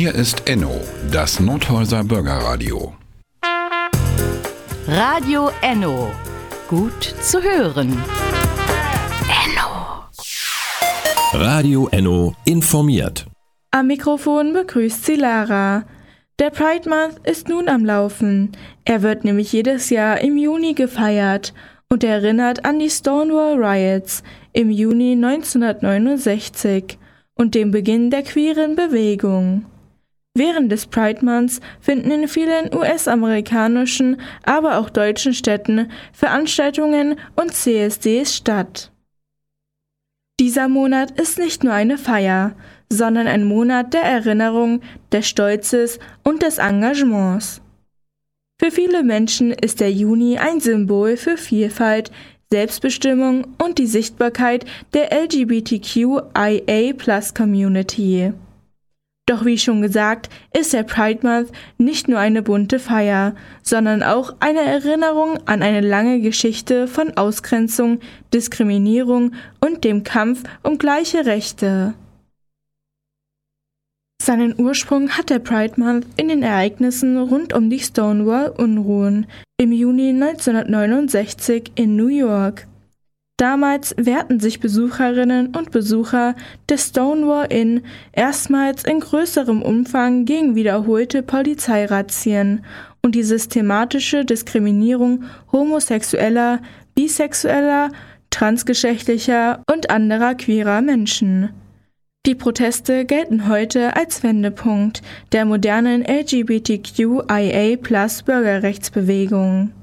Hier ist Enno, das Nordhäuser Bürgerradio. Radio Enno. Gut zu hören. Enno. Radio Enno informiert. Am Mikrofon begrüßt sie Lara. Der Pride Month ist nun am Laufen. Er wird nämlich jedes Jahr im Juni gefeiert und erinnert an die Stonewall Riots im Juni 1969 und den Beginn der queeren Bewegung. Während des Pride Months finden in vielen US-amerikanischen, aber auch deutschen Städten Veranstaltungen und CSDs statt. Dieser Monat ist nicht nur eine Feier, sondern ein Monat der Erinnerung, des Stolzes und des Engagements. Für viele Menschen ist der Juni ein Symbol für Vielfalt, Selbstbestimmung und die Sichtbarkeit der LGBTQIA+-Community. Doch wie schon gesagt, ist der Pride Month nicht nur eine bunte Feier, sondern auch eine Erinnerung an eine lange Geschichte von Ausgrenzung, Diskriminierung und dem Kampf um gleiche Rechte. Seinen Ursprung hat der Pride Month in den Ereignissen rund um die Stonewall-Unruhen im Juni 1969 in New York. Damals wehrten sich Besucherinnen und Besucher des Stonewall Inn erstmals in größerem Umfang gegen wiederholte Polizeirazzien und die systematische Diskriminierung homosexueller, bisexueller, transgeschlechtlicher und anderer queerer Menschen. Die Proteste gelten heute als Wendepunkt der modernen LGBTQIA+-Bürgerrechtsbewegung.